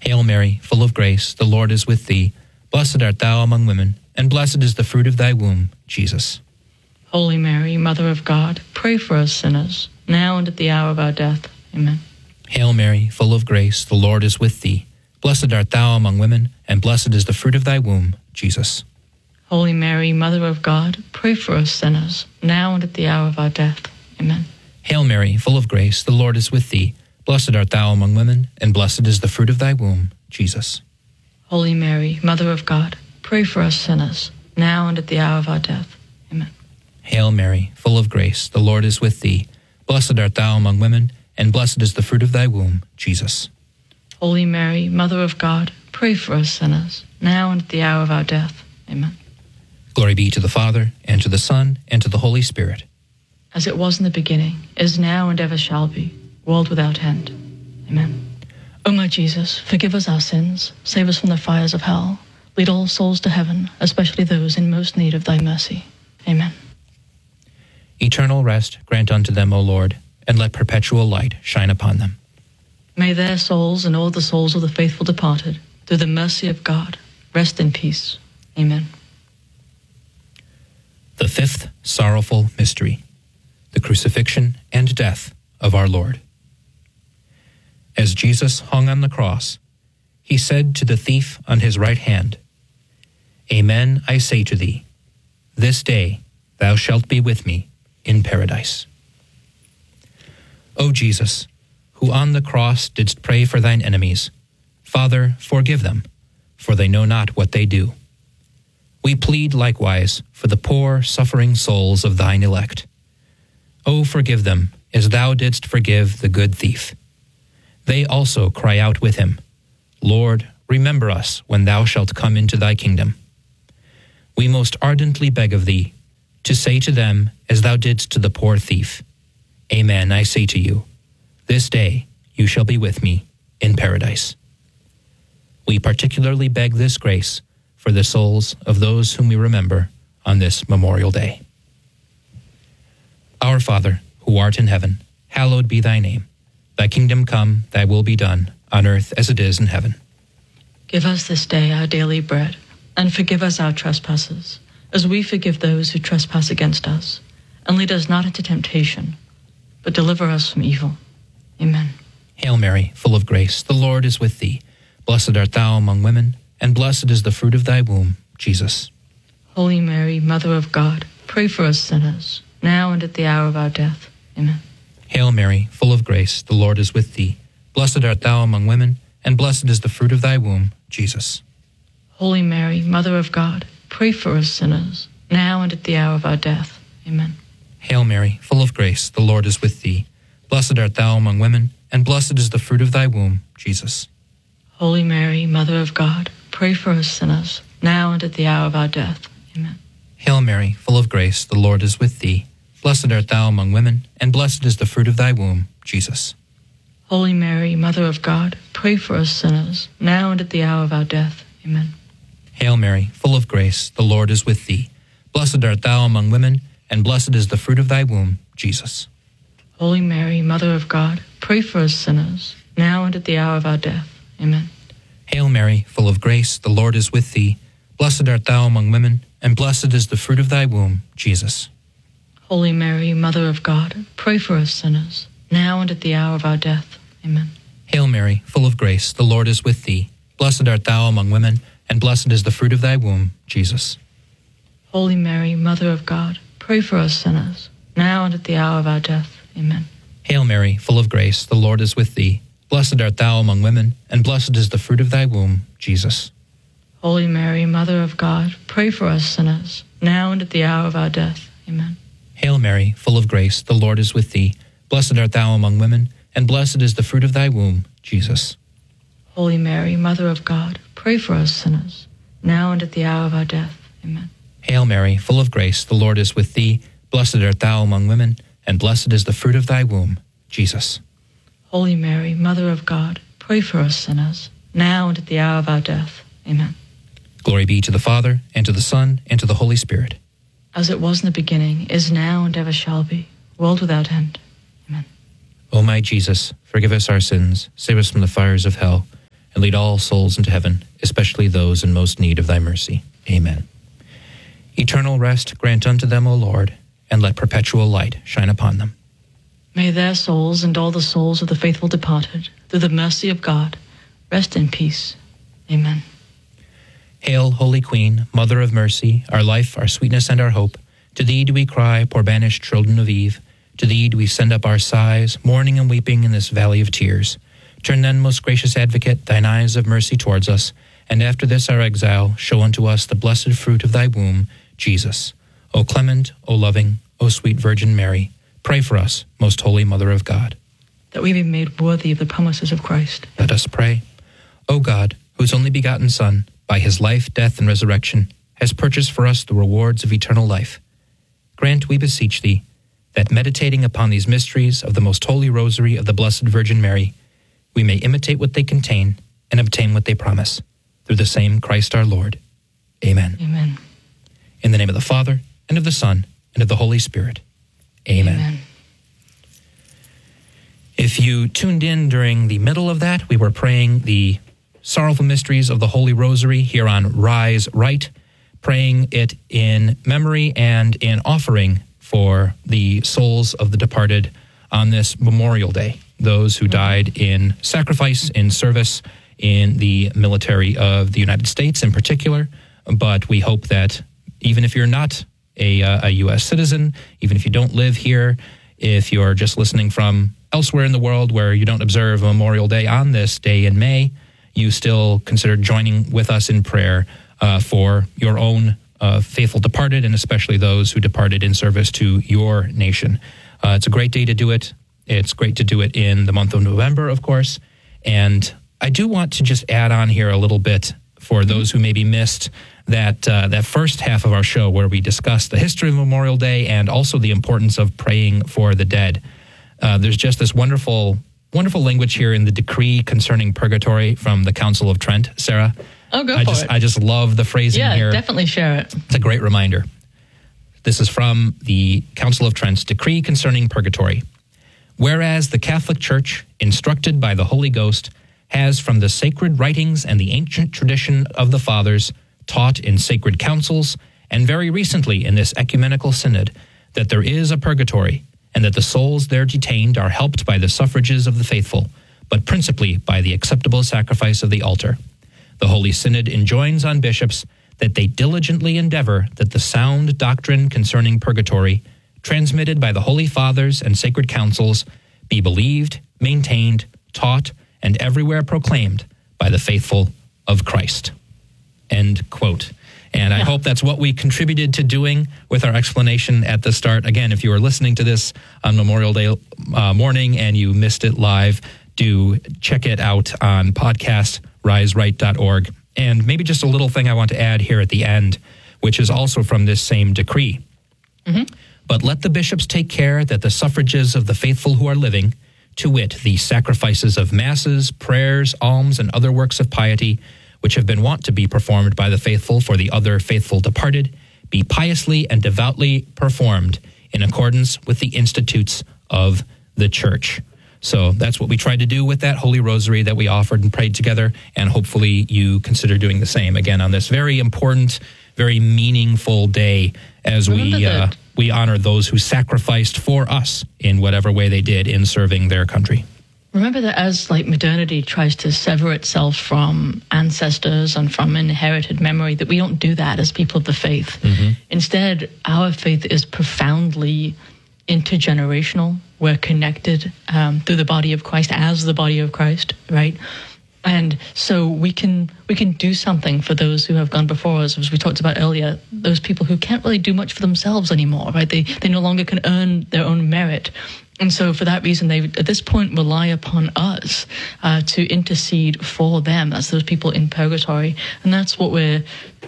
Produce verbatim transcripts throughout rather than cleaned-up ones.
Hail Mary, full of grace, the Lord is with thee. Blessed art thou among women, and blessed is the fruit of thy womb, Jesus. Holy Mary, Mother of God, pray for us sinners, now and at the hour of our death. Amen. Hail Mary, full of grace, the Lord is with thee. Blessed art thou among women, and blessed is the fruit of thy womb, Jesus. Holy Mary, Mother of God, pray for us sinners, now and at the hour of our death. Amen. Hail Mary, full of grace, the Lord is with thee. Blessed art thou among women, and blessed is the fruit of thy womb, Jesus. Holy Mary, Mother of God, pray for us sinners, now and at the hour of our death. Amen. Hail Mary, full of grace, the Lord is with thee. Blessed art thou among women, and blessed is the fruit of thy womb, Jesus. Holy Mary, Mother of God, pray for us sinners, now and at the hour of our death. Amen. Glory be to the Father, and to the Son, and to the Holy Spirit. As it was in the beginning, is now, and ever shall be, world without end. Amen. O my Jesus, forgive us our sins, save us from the fires of hell, lead all souls to heaven, especially those in most need of thy mercy. Amen. Eternal rest grant unto them, O Lord, and let perpetual light shine upon them. May their souls and all the souls of the faithful departed, through the mercy of God, rest in peace. Amen. The fifth sorrowful mystery, the crucifixion and death of our Lord. As Jesus hung on the cross, he said to the thief on his right hand, Amen, I say to thee, this day thou shalt be with me in paradise. O Jesus, who on the cross didst pray for thine enemies, Father, forgive them, for they know not what they do. We plead likewise for the poor, suffering souls of thine elect. O forgive them, as thou didst forgive the good thief. They also cry out with him, Lord, remember us when thou shalt come into thy kingdom. We most ardently beg of thee, to say to them, as thou didst to the poor thief, Amen, I say to you, this day you shall be with me in paradise. We particularly beg this grace for the souls of those whom we remember on this Memorial Day. Our Father, who art in heaven, hallowed be thy name. Thy kingdom come, thy will be done, on earth as it is in heaven. Give us this day our daily bread, and forgive us our trespasses, as we forgive those who trespass against us. And lead us not into temptation, but deliver us from evil. Amen. Hail Mary, full of grace, the Lord is with thee. Blessed art thou among women, and blessed is the fruit of thy womb, Jesus. Holy Mary, Mother of God, pray for us sinners, now and at the hour of our death. Amen. Hail Mary, full of grace, the Lord is with thee. Blessed art thou among women, and blessed is the fruit of thy womb, Jesus. Holy Mary, Mother of God, pray for us sinners, now and at the hour of our death. Amen. Hail Mary, full of grace, the Lord is with thee. Blessed art thou among women, and blessed is the fruit of thy womb, Jesus. Holy Mary, Mother of God, pray for us sinners, now and at the hour of our death. Amen. Hail Mary, full of grace, the Lord is with thee. Blessed art thou among women, and blessed is the fruit of thy womb, Jesus. Holy Mary, Mother of God, pray for us sinners, now and at the hour of our death. Amen. Hail Mary, full of grace, the Lord is with thee. Blessed art thou among women, and blessed is the fruit of thy womb, Jesus. Holy Mary, Mother of God, pray for us sinners, now and at the hour of our death. Amen. Hail Mary, full of grace, the Lord is with thee. Blessed art thou among women, and blessed is the fruit of thy womb, Jesus. Holy Mary, Mother of God, pray for us sinners, now and at the hour of our death. Amen. Hail Mary, full of grace, the Lord is with thee. Blessed art thou among women, and blessed is the fruit of thy womb, Jesus. Holy Mary, Mother of God, pray for us sinners, now and at the hour of our death. Amen. Hail Mary, full of grace, the Lord is with thee. Blessed art thou among women, and blessed is the fruit of thy womb, Jesus. Holy Mary, Mother of God, pray for us sinners, now and at the hour of our death. Amen. Hail Mary, full of grace, the Lord is with thee. Blessed art thou among women, and blessed is the fruit of thy womb, Jesus. Holy Mary, Mother of God, pray for us sinners, now and at the hour of our death. Amen. Hail Mary, full of grace, the Lord is with thee. Blessed art thou among women, and blessed is the fruit of thy womb, Jesus. Holy Mary, Mother of God, pray for us sinners, now and at the hour of our death. Amen. Glory be to the Father, and to the Son, and to the Holy Spirit. As it was in the beginning, is now, and ever shall be, world without end. Amen. O my Jesus, forgive us our sins, save us from the fires of hell, and and lead all souls into heaven, especially those in most need of thy mercy. Amen. Eternal rest grant unto them, O Lord, and let perpetual light shine upon them. May their souls and all the souls of the faithful departed, through the mercy of God, rest in peace. Amen. Hail, Holy Queen, Mother of Mercy, our life, our sweetness, and our hope. To thee do we cry, poor banished children of Eve. To thee do we send up our sighs, mourning and weeping in this valley of tears. Turn then, most gracious Advocate, thine eyes of mercy towards us, and after this our exile, show unto us the blessed fruit of thy womb, Jesus. O clement, O loving, O sweet Virgin Mary, pray for us, most holy Mother of God. That we be made worthy of the promises of Christ. Let us pray. O God, whose only begotten Son, by his life, death, and resurrection, has purchased for us the rewards of eternal life, grant, we beseech thee, that meditating upon these mysteries of the most holy rosary of the Blessed Virgin Mary, we may imitate what they contain and obtain what they promise, through the same Christ our Lord. Amen. Amen. In the name of the Father, and of the Son, and of the Holy Spirit. Amen. Amen. If you tuned in during the middle of that, we were praying the Sorrowful Mysteries of the Holy Rosary here on Rise Right, praying it in memory and in offering for the souls of the departed on this Memorial Day, those who died in sacrifice, in service, in the military of the United States in particular. But we hope that even if you're not a, uh, a U S citizen, even if you don't live here, if you're just listening from elsewhere in the world where you don't observe Memorial Day on this day in May, you still consider joining with us in prayer uh, for your own uh, faithful departed, and especially those who departed in service to your nation. Uh, it's a great day to do it. It's great to do it in the month of November, of course. And I do want to just add on here a little bit for those who maybe missed that uh, that first half of our show where we discussed the history of Memorial Day and also the importance of praying for the dead. Uh, there's just this wonderful, wonderful language here in the decree concerning purgatory from the Council of Trent. Sarah? Oh, go I for just, it. I just love the phrasing yeah, here. Yeah, definitely share it. It's a great reminder. This is from the Council of Trent's decree concerning purgatory. Whereas the Catholic Church, instructed by the Holy Ghost, has from the sacred writings and the ancient tradition of the Fathers taught in sacred councils, and very recently in this ecumenical synod, that there is a purgatory, and that the souls there detained are helped by the suffrages of the faithful, but principally by the acceptable sacrifice of the altar. The Holy Synod enjoins on bishops that they diligently endeavor that the sound doctrine concerning purgatory, transmitted by the Holy Fathers and sacred councils, be believed, maintained, taught, and everywhere proclaimed by the faithful of Christ. End quote. And I yeah. hope that's what we contributed to doing with our explanation at the start. Again, if you are listening to this on Memorial Day uh, morning and you missed it live, do check it out on podcast, rise right dot org. And maybe just a little thing I want to add here at the end, which is also from this same decree. Mm-hmm. But let the bishops take care that the suffrages of the faithful who are living, to wit, the sacrifices of masses, prayers, alms, and other works of piety, which have been wont to be performed by the faithful for the other faithful departed, be piously and devoutly performed in accordance with the institutes of the Church. So that's what we tried to do with that Holy Rosary that we offered and prayed together, and hopefully you consider doing the same again on this very important, very meaningful day as we uh, we honor those who sacrificed for us in whatever way they did in serving their country. Remember that as like modernity tries to sever itself from ancestors and from inherited memory, that we don't do that as people of the faith. Mm-hmm. Instead, our faith is profoundly intergenerational. We're connected um, through the body of Christ as the body of Christ, right? And so we can we can do something for those who have gone before us, as we talked about earlier, those people who can't really do much for themselves anymore, right? They they no longer can earn their own merit. And so for that reason, they at this point rely upon us uh, to intercede for them. That's those people in purgatory. And that's what we're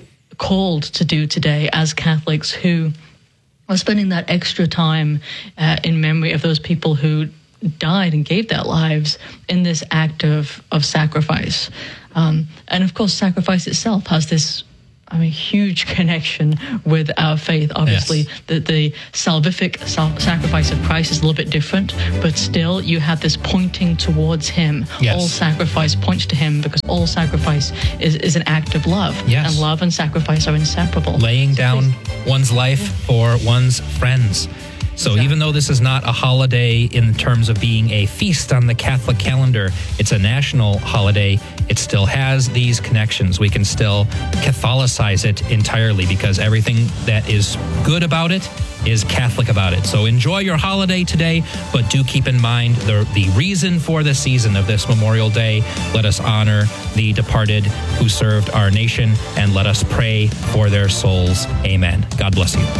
called to do today as Catholics who are spending that extra time uh, in memory of those people who died and gave their lives in this act of, of sacrifice. Um, and of course, sacrifice itself has this I mean, huge connection with our faith. Obviously, yes. the, the salvific sacrifice of Christ is a little bit different, but still you have this pointing towards him. Yes. All sacrifice points to him because all sacrifice is, is an act of love. Yes. And love and sacrifice are inseparable. Laying so down please. one's life for one's friends. So Exactly. even though this is not a holiday in terms of being a feast on the Catholic calendar, it's a national holiday, it still has these connections. We can still Catholicize it entirely because everything that is good about it is Catholic about it. So enjoy your holiday today, but do keep in mind the, the reason for the season of this Memorial Day. Let us honor the departed who served our nation, and let us pray for their souls. Amen. God bless you.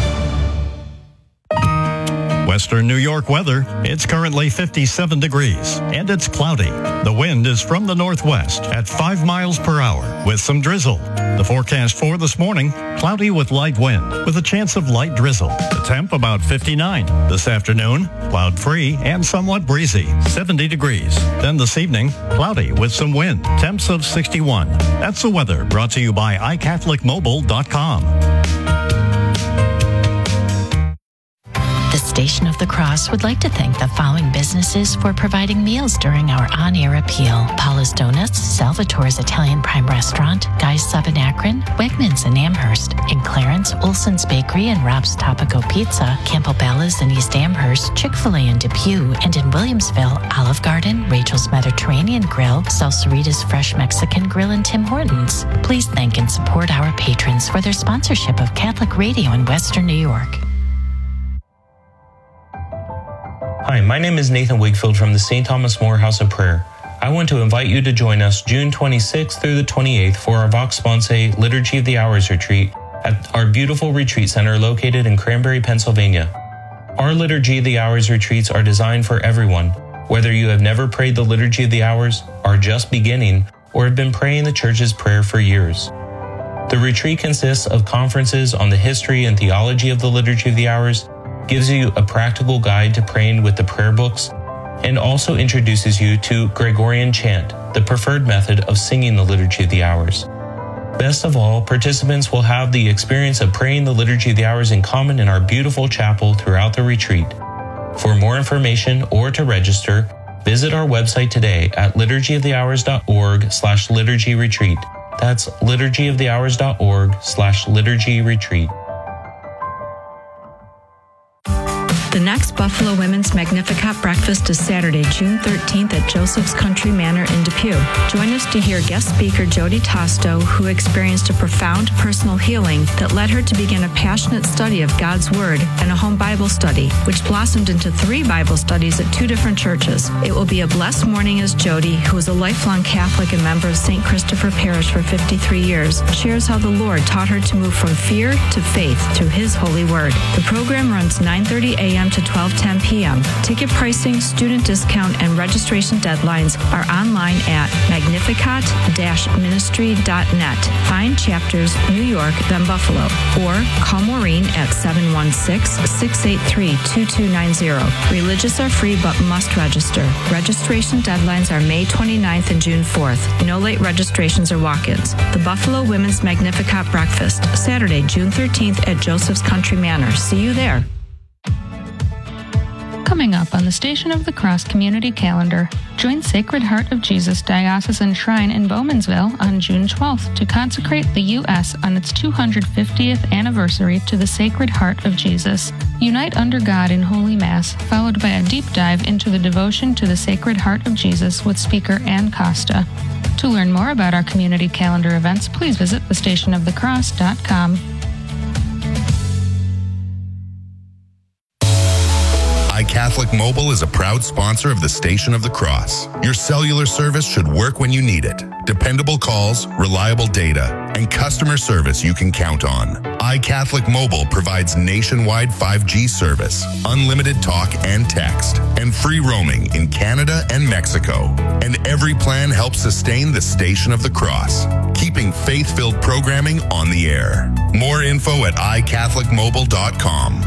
Western New York weather. It's currently fifty-seven degrees and it's cloudy. The wind is from the northwest at five miles per hour with some drizzle. The forecast for this morning, cloudy with light wind with a chance of light drizzle. The temp about fifty-nine. This afternoon, cloud free and somewhat breezy, seventy degrees. Then this evening, cloudy with some wind, temps of sixty-one. That's the weather brought to you by i catholic mobile dot com. The Station of the Cross would like to thank the following businesses for providing meals during our on-air appeal. Paula's Donuts, Salvatore's Italian Prime Restaurant, Guy's Sub in Akron, Wegmans in Amherst, in Clarence, Olson's Bakery and Rob's Topico Pizza, Campobello's in East Amherst, Chick-fil-A in Depew, and in Williamsville, Olive Garden, Rachel's Mediterranean Grill, Salsarita's Fresh Mexican Grill, and Tim Hortons. Please thank and support our patrons for their sponsorship of Catholic Radio in Western New York. Hi, my name is Nathan Wakefield from the Saint Thomas More House of Prayer. I want to invite you to join us June twenty-sixth through the twenty-eighth for our Vox Sponsae Liturgy of the Hours retreat at our beautiful retreat center located in Cranberry, Pennsylvania. Our Liturgy of the Hours retreats are designed for everyone, whether you have never prayed the Liturgy of the Hours, are just beginning, or have been praying the Church's prayer for years. The retreat consists of conferences on the history and theology of the Liturgy of the Hours, gives you a practical guide to praying with the prayer books, and also introduces you to Gregorian chant, the preferred method of singing the Liturgy of the Hours. Best of all, participants will have the experience of praying the Liturgy of the Hours in common in our beautiful chapel throughout the retreat. For more information or to register, visit our website today at liturgy of the hours dot org slash liturgy retreat. That's liturgy of the hours dot org slash liturgy retreat. The next Buffalo Women's Magnificat breakfast is Saturday, June thirteenth at Joseph's Country Manor in Depew. Join us to hear guest speaker Jody Tosto, who experienced a profound personal healing that led her to begin a passionate study of God's Word and a home Bible study, which blossomed into three Bible studies at two different churches. It will be a blessed morning as Jody, who is a lifelong Catholic and member of Saint Christopher Parish for fifty-three years, shares how the Lord taught her to move from fear to faith through His holy Word. The program runs nine thirty a.m. to twelve ten p.m. Ticket pricing, student discount, and registration deadlines are online at magnificat dash ministry dot net. Find chapters New York, then Buffalo, or call Maureen at seven one six, six eight three, two two nine zero. Religious are free but must register. Registration deadlines are May twenty-ninth and June fourth. No late registrations or walk-ins. The Buffalo Women's Magnificat Breakfast, Saturday, June thirteenth at Joseph's Country Manor. See you there. Coming up on the Station of the Cross community calendar, join Sacred Heart of Jesus Diocesan Shrine in Bowmansville on June twelfth to consecrate the U S on its two hundred fiftieth anniversary to the Sacred Heart of Jesus. Unite under God in Holy Mass, followed by a deep dive into the devotion to the Sacred Heart of Jesus with speaker Ann Costa. To learn more about our community calendar events, please visit the station of the cross dot com. iCatholic Mobile is a proud sponsor of the Station of the Cross. Your cellular service should work when you need it. Dependable calls, reliable data, and customer service you can count on. iCatholic Mobile provides nationwide five G service, unlimited talk and text, and free roaming in Canada and Mexico. And every plan helps sustain the Station of the Cross, keeping faith-filled programming on the air. More info at i catholic mobile dot com.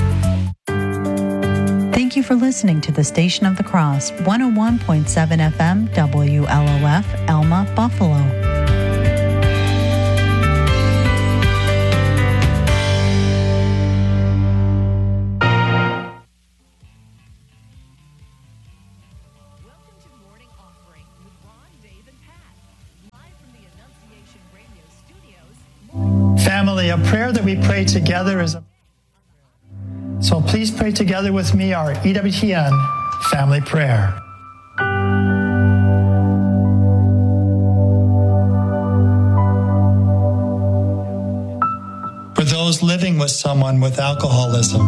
Thank you for listening to the Station of the Cross, one oh one point seven F M, W L O F, Elma, Buffalo. Family, a prayer that we pray together is a... So please pray together with me our E W T N family prayer. For those living with someone with alcoholism,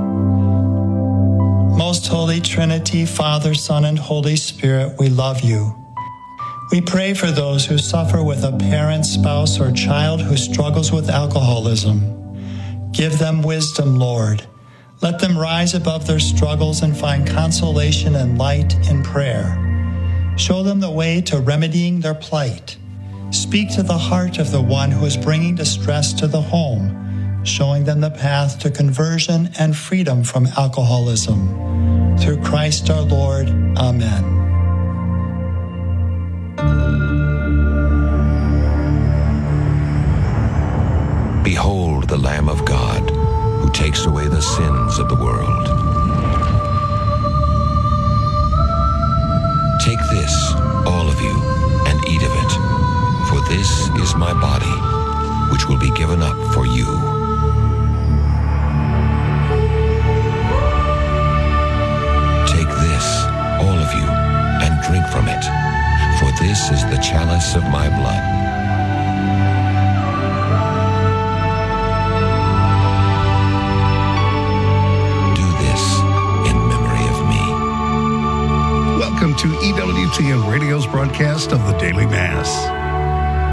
Most Holy Trinity, Father, Son, and Holy Spirit, we love you. We pray for those who suffer with a parent, spouse, or child who struggles with alcoholism. Give them wisdom, Lord. Let them rise above their struggles and find consolation and light in prayer. Show them the way to remedying their plight. Speak to the heart of the one who is bringing distress to the home, showing them the path to conversion and freedom from alcoholism. Through Christ our Lord. Amen. Behold the Lamb of God, who takes away the sins of the world. Take this, all of you, and eat of it, for this is my body, which will be given up for you. Take this, all of you, and drink from it, for this is the chalice of my blood. Welcome to E W T N Radio's broadcast of the Daily Mass.